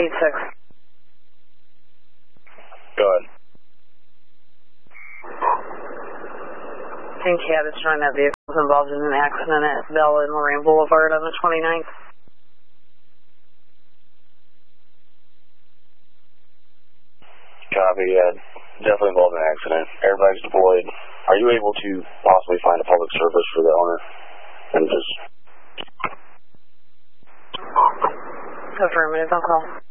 Go ahead. King Cab is showing that vehicle was involved in an accident at Bell and Lorraine Boulevard on the 29th. Copy, definitely involved in an accident. Airbags deployed. Are you able to possibly find a public service for the owner? And just... Affirmative, I'll call.